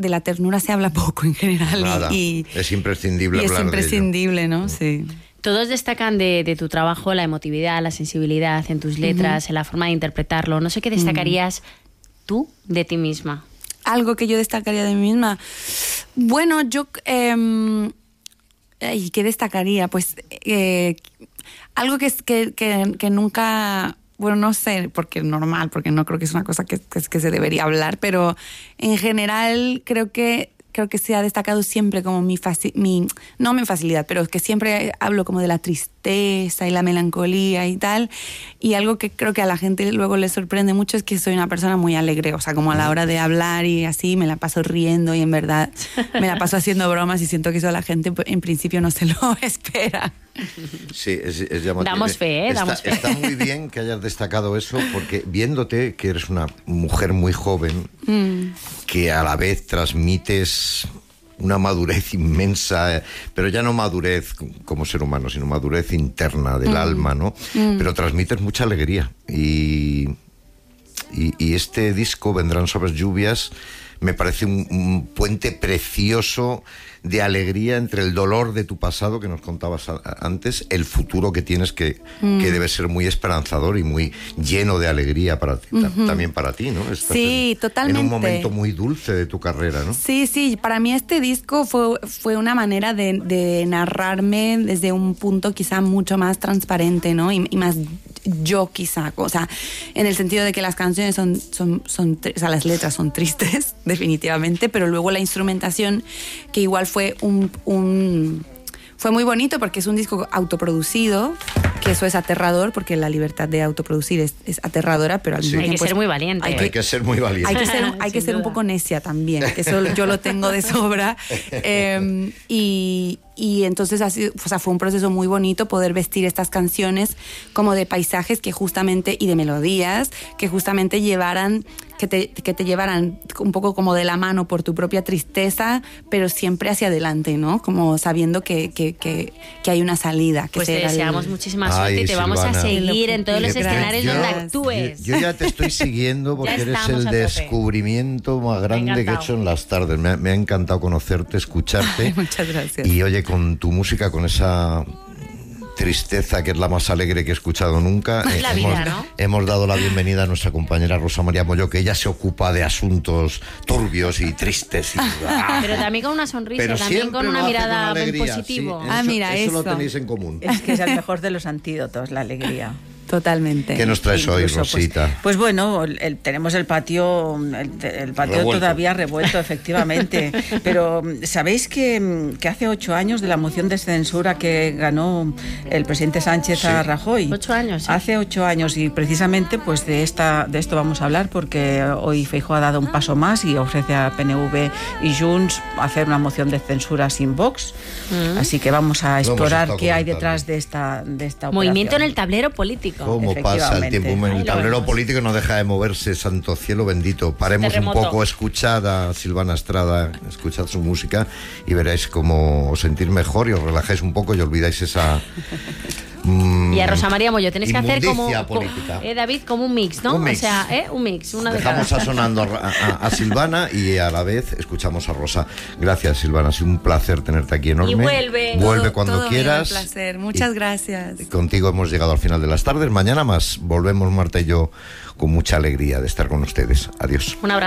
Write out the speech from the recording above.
de la ternura se habla poco en general. Nada, es imprescindible hablar de ello. Es imprescindible, ¿no? Sí. Todos destacan de tu trabajo la emotividad, la sensibilidad en tus letras, en la forma de interpretarlo. No sé qué destacarías tú de ti misma. Algo que yo destacaría de mí misma. Bueno, yo... ¿y qué destacaría? Pues algo que nunca... Bueno, no sé, porque es normal, porque no creo que es una cosa que se debería hablar, pero en general creo que se ha destacado siempre como no mi facilidad, pero que siempre hablo como de la tristeza y la melancolía y tal, y algo que creo que a la gente luego le sorprende mucho es que soy una persona muy alegre, o sea, como a la hora de hablar y así, me la paso riendo y en verdad me la paso haciendo bromas y siento que eso a la gente en principio no se lo espera. Sí, es llamativo. Damos fe, damos fe. Está muy bien que hayas destacado eso, porque viéndote que eres una mujer muy joven, que a la vez transmites una madurez inmensa, pero ya no madurez como ser humano, sino madurez interna del alma, ¿no? Pero transmites mucha alegría. Y este disco, Vendrán Suaves Lluvias, me parece un puente precioso de alegría entre el dolor de tu pasado que nos contabas antes, el futuro que tienes que debe ser muy esperanzador y muy lleno de alegría para ti, también para ti, ¿no? Estás totalmente. En un momento muy dulce de tu carrera, ¿no? Sí, para mí este disco fue una manera de narrarme desde un punto quizá mucho más transparente, ¿no? Y más yo quizá, o sea, en el sentido de que las canciones o sea, las letras son tristes, definitivamente, pero luego la instrumentación, que igual fue fue muy bonito porque es un disco autoproducido, que eso es aterrador, porque la libertad de autoproducir es aterradora, pero al mismo tiempo... Hay que ser muy valiente. Hay que ser muy valiente. Hay que ser un poco necia también, eso yo lo tengo de sobra. Y entonces o sea, fue un proceso muy bonito poder vestir estas canciones como de paisajes que justamente, y de melodías que justamente que te llevaran un poco como de la mano por tu propia tristeza, pero siempre hacia adelante, ¿no? Como sabiendo que hay una salida. Pues te deseamos muchísima suerte y te vamos a seguir en todos los escenarios donde actúes. Yo ya te estoy siguiendo porque eres el descubrimiento más grande que he hecho en las tardes. Me ha encantado conocerte, escucharte. Ay, muchas gracias. Y oye, con tu música, con esa tristeza que es la más alegre que he escuchado nunca, hemos dado la bienvenida a nuestra compañera Rosa María Molló, que ella se ocupa de asuntos turbios y tristes pero también con una sonrisa, también con una mirada en positivo. Sí, mira, eso lo tenéis en común. Es que es el mejor de los antídotos, la alegría. Totalmente. ¿Qué nos traes hoy, Rosita? Pues bueno, tenemos el patio revuelto. Todavía revuelto, efectivamente. Pero ¿sabéis que hace 8 años de la moción de censura que ganó el presidente Sánchez a Rajoy? 8 años. Sí. Hace 8 años, y precisamente pues de esto vamos a hablar, porque hoy Feijóo ha dado un paso más y ofrece a PNV y Junts hacer una moción de censura sin Vox. Así que vamos a explorar qué hay detrás de esta operación. Movimiento en el tablero político. Cómo pasa el tiempo en el tablero político, no deja de moverse, santo cielo bendito. Paremos un poco, escuchad a Silvana Estrada, escuchad su música y veréis cómo os sentís mejor y os relajáis un poco y olvidáis esa... y a Rosa María Molló tenéis que hacer como David, como un mix, ¿no? Un mix. O sea, un mix, una de cada. Dejamos sonando a Silvana y a la vez escuchamos a Rosa. Gracias, Silvana, ha sido un placer tenerte aquí enorme. Y vuelve cuando quieras. Un placer, muchas gracias. Contigo hemos llegado al final de las tardes. Mañana más volvemos, Marta y yo, con mucha alegría de estar con ustedes. Adiós. Un abrazo.